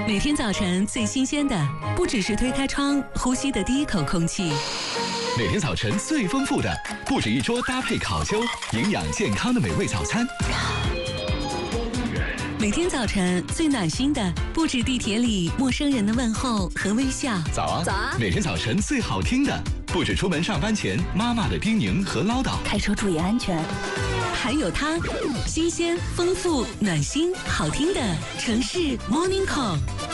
每天早晨最新鲜的，不只是推开窗呼吸的第一口空气。 每天早晨最丰富的，不止一桌搭配烤秋、营养健康的美味早餐。 每天早晨最暖心的，不止地铁里陌生人的问候和微笑。 早啊， 早啊！ 每天早晨最好听的，不止出门上班前妈妈的叮咛和唠叨。 开车注意安全。 还有它，新鲜、丰富、暖心、好听的城市 Morning Call。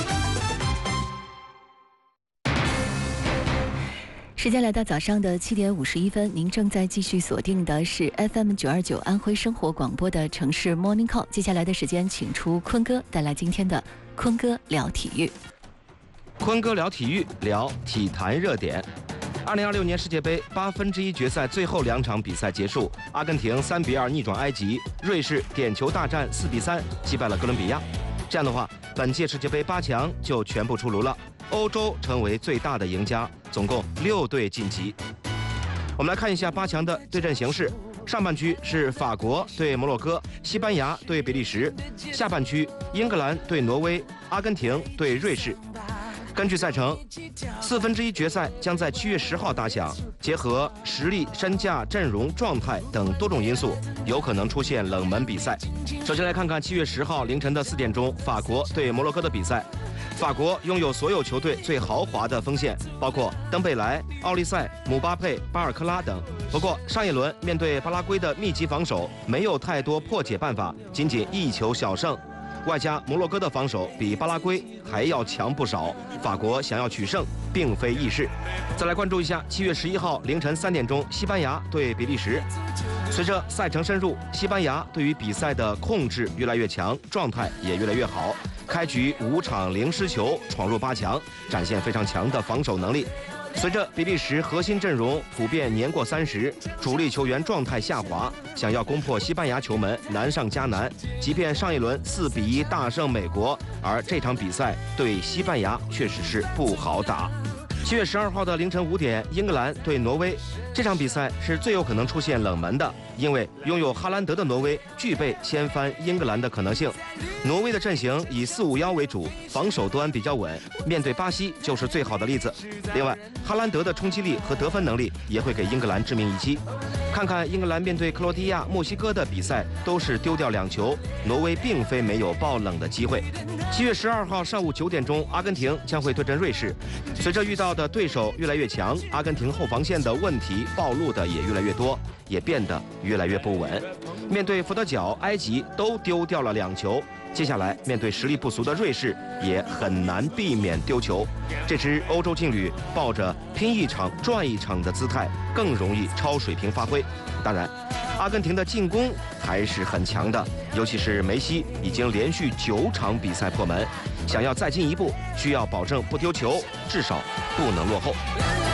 时间来到早上的7点51分，您正在继续锁定的是 FM 929安徽生活广播的城市 Morning Call。接下来的时间，请出坤哥带来今天的坤哥聊体育。 坤哥聊体育，聊体坛热点。2026年世界杯1/8决赛最后2场比赛结束，阿根廷3比2逆转埃及，瑞士点球大战4比3击败了哥伦比亚。这样的话，本届世界杯8强就全部出炉了。欧洲成为最大的赢家，总共6队晋级。我们来看一下8强的对阵形势。上半区是法国对摩洛哥，西班牙对比利时；下半区英格兰对挪威，阿根廷对瑞士。根据赛程，1/4决赛将在7月10号打响。结合实力、身价、阵容、状态等多种因素，有可能出现冷门比赛。首先来看看7月10号凌晨的4点钟，法国对摩洛哥的比赛。法国拥有所有球队最豪华的锋线，包括登贝莱、奥利塞、姆巴佩、巴尔克拉等。不过上一轮面对巴拉圭的密集防守，没有太多破解办法，仅仅1球小胜。外加摩洛哥的防守比巴拉圭还要强不少，法国想要取胜并非易事。再来关注一下7月11号凌晨3点钟，西班牙对比利时。随着赛程深入，西班牙对于比赛的控制越来越强，状态也越来越好。开局5场0失球，闯入8强，展现非常强的防守能力。随着比利时核心阵容普遍年过30，主力球员状态下滑，想要攻破西班牙球门难上加难。即便上一轮4比1大胜美国，而这场比赛对西班牙确实是不好打。7月12号的凌晨5点，英格兰对挪威，这场比赛是最有可能出现冷门的，因为拥有哈兰德的挪威具备掀翻英格兰的可能性。挪威的阵型以4-5-1为主，防守端比较稳，面对巴西就是最好的例子。另外，哈兰德的冲击力和得分能力也会给英格兰致命一击。看看英格兰面对克罗地亚、墨西哥的比赛，都是丢掉2球，挪威并非没有爆冷的机会。7月12号上午9点钟，阿根廷将会对阵瑞士。随着遇到的对手越来越强，阿根廷后防线的问题暴露的也越来越多，也变得越来越不稳。面对佛得角、埃及都丢掉了2球，接下来面对实力不俗的瑞士，也很难避免丢球。这支欧洲劲旅抱着拼一场赚一场的姿态，更容易超水平发挥。当然，阿根廷的进攻还是很强的，尤其是梅西已经连续9场比赛破门，想要再进一步，需要保证不丢球，至少不能落后。